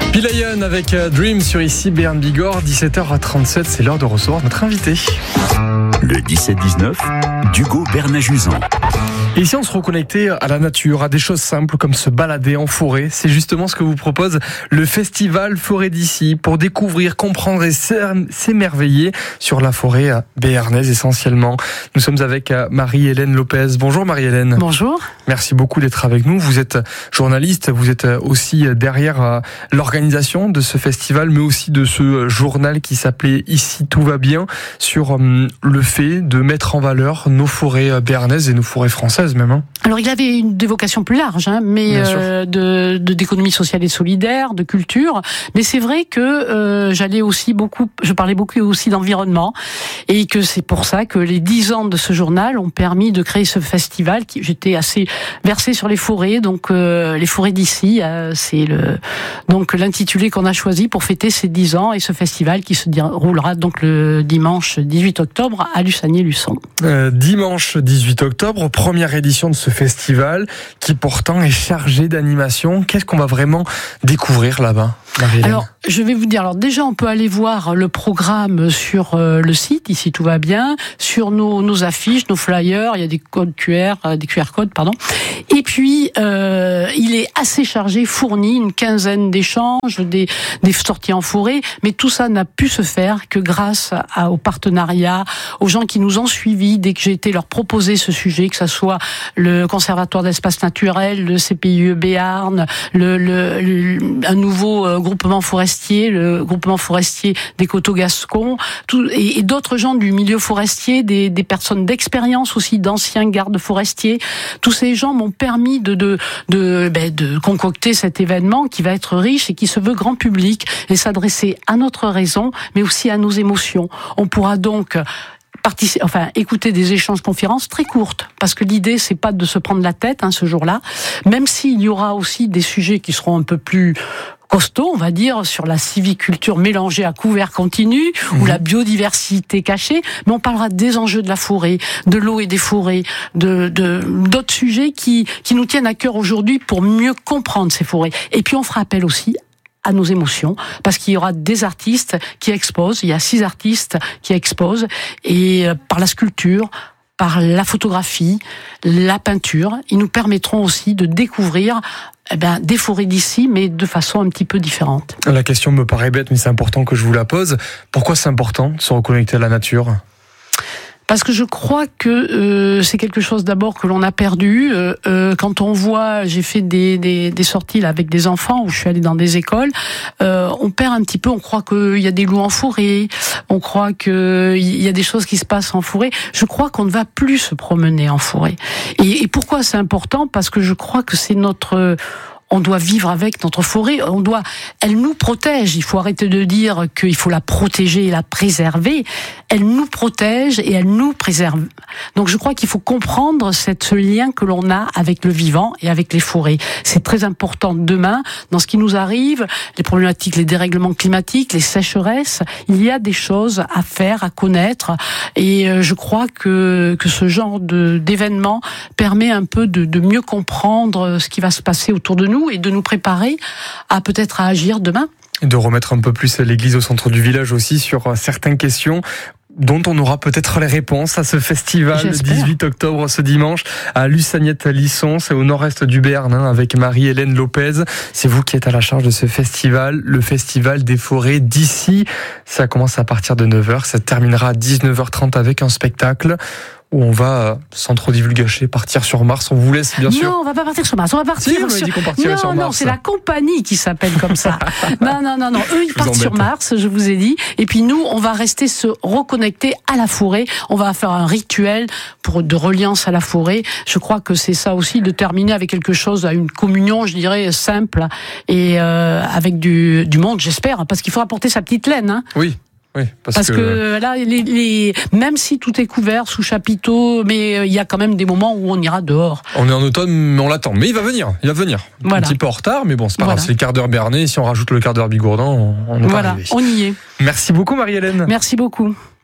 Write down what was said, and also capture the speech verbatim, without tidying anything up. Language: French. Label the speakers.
Speaker 1: Pilayon avec Dream sur ici Béarn Bigorre, dix-sept heures trente-sept, c'est l'heure de recevoir notre invité.
Speaker 2: Le dix-sept dix-neuf, d'Hugo Bernajuzan.
Speaker 1: Et ici on se reconnectait à la nature, à des choses simples comme se balader en forêt. C'est justement ce que vous propose le festival Forêt d'ici, pour découvrir, comprendre et s'émerveiller sur la forêt béarnaise essentiellement. Nous sommes avec Marie-Hélène Lopez. Bonjour Marie-Hélène.
Speaker 3: Bonjour.
Speaker 1: Merci beaucoup d'être avec nous. Vous êtes journaliste, vous êtes aussi derrière l'organisation de ce festival, mais aussi de ce journal qui s'appelait Ici tout va bien, sur le fait de mettre en valeur nos forêts béarnaises et nos forêts françaises même. Hein.
Speaker 3: Alors il avait une des vocations plus larges, hein, mais euh, de, de d'économie sociale et solidaire, de culture. Mais c'est vrai que euh, j'allais aussi beaucoup, je parlais beaucoup aussi d'environnement, et que c'est pour ça que les dix ans de ce journal ont permis de créer ce festival. Qui, j'étais assez versée sur les forêts, donc euh, les forêts d'ici, euh, c'est le donc l'intitulé qu'on a choisi pour fêter ces dix ans, et ce festival qui se déroulera donc le dimanche dix-huit octobre à Lusanier-Luçon.
Speaker 1: Euh, dimanche dix-huit octobre, première édition de ce festival qui pourtant est chargé d'animation. Qu'est-ce qu'on va vraiment découvrir là-bas, Marie-Hélène ?
Speaker 3: Alors, je vais vous dire, alors déjà on peut aller voir le programme sur euh, le site, ici tout va bien, sur nos, nos affiches, nos flyers, il y a des codes Q R, euh, des Q R codes, pardon. Et puis, euh, il est assez chargé, fourni, une quinzaine d'échanges, des, des sorties en forêt, mais tout ça n'a pu se faire que grâce à, au partenariat, aux gens qui nous ont suivis dès que j'ai été leur proposer ce sujet, que ça soit le Conservatoire d'espaces naturels, le C P I E Béarn, le, le, le, un nouveau euh, groupement forestier, le groupement forestier des Coteaux Gascons, tout, et, et d'autres gens du milieu forestier, des, des personnes d'expérience aussi, d'anciens gardes forestiers. Tous ces gens m'ont permis de, de, de, ben, de concocter cet événement qui va être riche et qui se veut grand public et s'adresser à notre raison, mais aussi à nos émotions. On pourra donc participer, enfin, écouter des échanges conférences très courtes, parce que l'idée c'est pas de se prendre la tête hein, ce jour-là, même s'il y aura aussi des sujets qui seront un peu plus costaud, on va dire, sur la civiculture mélangée à couvert continu, mmh. ou la biodiversité cachée, mais on parlera des enjeux de la forêt, de l'eau et des forêts, de, de, d'autres sujets qui, qui nous tiennent à cœur aujourd'hui pour mieux comprendre ces forêts. Et puis on fera appel aussi à nos émotions, parce qu'il y aura des artistes qui exposent, il y a six artistes qui exposent, et euh, par la sculpture, par la photographie, la peinture, ils nous permettront aussi de découvrir eh ben, des forêts d'ici, mais de façon un petit peu différente.
Speaker 1: La question me paraît bête, mais c'est important que je vous la pose. Pourquoi c'est important de se reconnecter à la nature ?
Speaker 3: Parce que je crois que euh, c'est quelque chose d'abord que l'on a perdu. Euh, euh, quand on voit, j'ai fait des, des, des sorties là avec des enfants où je suis allée dans des écoles, euh, on perd un petit peu. On croit qu'il y a des loups en forêt, on croit qu'il y a des choses qui se passent en forêt. Je crois qu'on ne va plus se promener en forêt. Et, et pourquoi c'est important ? Parce que je crois que c'est notre... On doit vivre avec notre forêt, on doit, elle nous protège. Il faut arrêter de dire qu'il faut la protéger et la préserver. Elle nous protège et elle nous préserve. Donc je crois qu'il faut comprendre cette, ce lien que l'on a avec le vivant et avec les forêts. C'est très important demain, dans ce qui nous arrive, les problématiques, les dérèglements climatiques, les sécheresses. Il y a des choses à faire, à connaître, et je crois que que ce genre de d'événement permet un peu de, de mieux comprendre ce qui va se passer autour de nous, et de nous préparer à peut-être à agir demain.
Speaker 1: Et de remettre un peu plus l'église au centre du village aussi sur certaines questions dont on aura peut-être les réponses à ce festival.
Speaker 3: J'espère.
Speaker 1: Le dix-huit octobre, ce dimanche, à Lusaniet-Lisson, c'est au nord-est du Béarn, hein, avec Marie-Hélène Lopez. C'est vous qui êtes à la charge de ce festival, le festival des forêts d'ici. Ça commence à partir de neuf heures, ça terminera à dix-neuf heures trente avec un spectacle où on va, sans trop divulgacher, partir sur Mars. On vous laisse, bien sûr.
Speaker 3: Non, on va pas partir sur Mars. On va partir
Speaker 1: si, on
Speaker 3: sur...
Speaker 1: dit qu'on partirait
Speaker 3: non,
Speaker 1: sur Mars.
Speaker 3: non, c'est la compagnie qui s'appelle comme ça. non, non, non, non. Eux, ils partent sur Mars, je vous ai dit. Et puis nous, on va rester se reconnecter à la forêt. On va faire un rituel pour de reliance à la forêt. Je crois que c'est ça aussi, de terminer avec quelque chose, à une communion, je dirais, simple, et euh, avec du, du monde, j'espère, parce qu'il faut apporter sa petite laine. Hein.
Speaker 1: Oui. Oui, parce,
Speaker 3: parce que,
Speaker 1: que
Speaker 3: là, les, les, même si tout est couvert sous chapiteau, mais il y a quand même des moments où on ira dehors.
Speaker 1: On est en automne, mais on l'attend. Mais il va venir, il va venir.
Speaker 3: Voilà.
Speaker 1: Un petit peu en retard, mais bon, c'est pas
Speaker 3: voilà.
Speaker 1: grave, c'est le quart d'heure béarnais. Si on rajoute le quart d'heure bigourdan, on, on est
Speaker 3: voilà,
Speaker 1: arrivé.
Speaker 3: On y est.
Speaker 1: Merci beaucoup, Marie-Hélène.
Speaker 3: Merci beaucoup.